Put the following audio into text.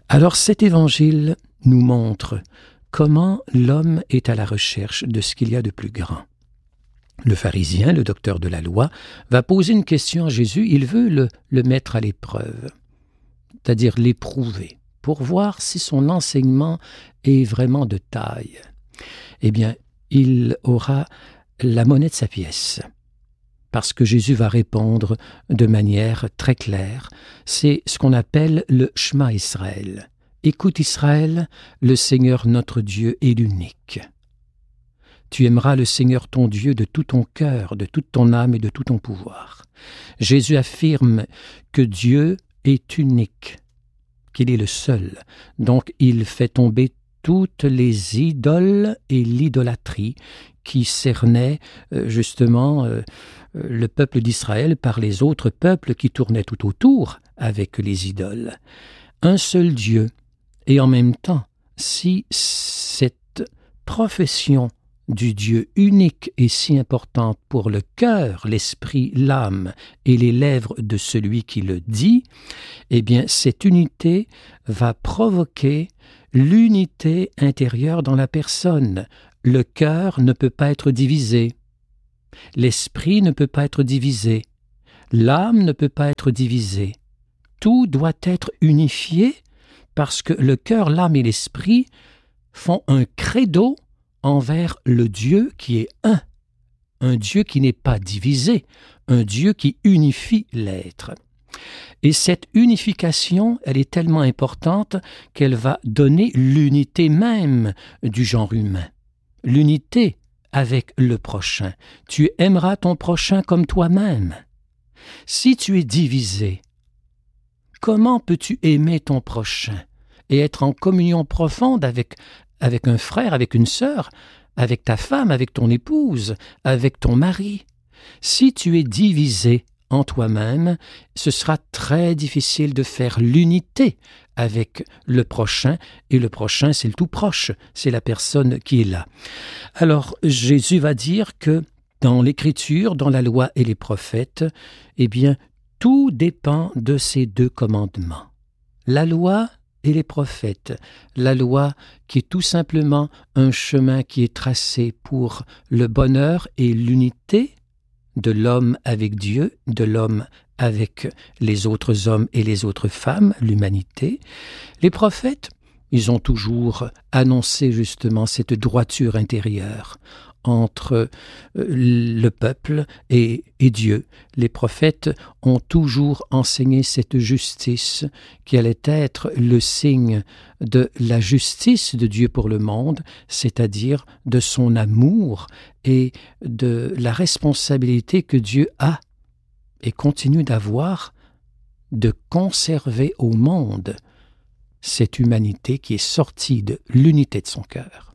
Alors cet évangile nous montre comment l'homme est à la recherche de ce qu'il y a de plus grand. Le pharisien, le docteur de la loi, va poser une question à Jésus, il veut le mettre à l'épreuve, c'est-à-dire l'éprouver, pour voir si son enseignement est vraiment de taille. Eh bien, il aura la monnaie de sa pièce, parce que Jésus va répondre de manière très claire. C'est ce qu'on appelle le Shema Israël. Écoute Israël, le Seigneur notre Dieu est l'unique. Tu aimeras le Seigneur ton Dieu de tout ton cœur, de toute ton âme et de tout ton pouvoir. Jésus affirme que Dieu est unique, qu'il est le seul. Donc il fait tomber toutes les idoles et l'idolâtrie qui cernaient justement le peuple d'Israël par les autres peuples qui tournaient tout autour avec les idoles. Un seul Dieu. Et en même temps, si cette profession du Dieu unique est si importante pour le cœur, l'esprit, l'âme et les lèvres de celui qui le dit, eh bien cette unité va provoquer l'unité intérieure dans la personne. Le cœur ne peut pas être divisé, l'esprit ne peut pas être divisé, l'âme ne peut pas être divisée. Tout doit être unifié parce que le cœur, l'âme et l'esprit font un credo envers le Dieu qui est un Dieu qui n'est pas divisé, un Dieu qui unifie l'être. Et cette unification, elle est tellement importante qu'elle va donner l'unité même du genre humain, l'unité avec le prochain. Tu aimeras ton prochain comme toi-même. Si tu es divisé, comment peux-tu aimer ton prochain et être en communion profonde avec un frère, avec une sœur, avec ta femme, avec ton épouse, avec ton mari? Si tu es divisé en toi-même, ce sera très difficile de faire l'unité avec le prochain, et le prochain, c'est le tout proche, c'est la personne qui est là. Alors, Jésus va dire que dans l'Écriture, dans la loi et les prophètes, eh bien, tout dépend de ces deux commandements. La loi et les prophètes. La loi qui est tout simplement un chemin qui est tracé pour le bonheur et l'unité de l'homme avec Dieu, de l'homme avec les autres hommes et les autres femmes, l'humanité. Les prophètes, ils ont toujours annoncé justement cette droiture intérieure entre le peuple et Dieu. Les prophètes ont toujours enseigné cette justice qui allait être le signe de la justice de Dieu pour le monde, c'est-à-dire de son amour et de la responsabilité que Dieu a et continue d'avoir de conserver au monde cette humanité qui est sortie de l'unité de son cœur.